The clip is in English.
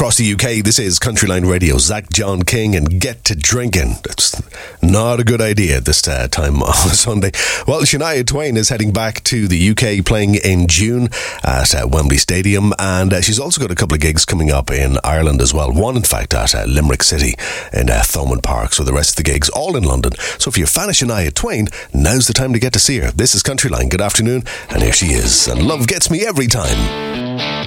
across the UK. This is Countryline Radio. Zach John King and Get to Drinking. That's not a good idea this time on Sunday. Well, Shania Twain is heading back to the UK, playing in June at Wembley Stadium, and she's also got a couple of gigs coming up in Ireland as well. One, in fact, at Limerick City in Thomond Park. So the rest of the gigs all in London. So if you're a fan of Shania Twain, now's the time to get to see her. This is Countryline. Good afternoon, and here she is. And love gets me every time.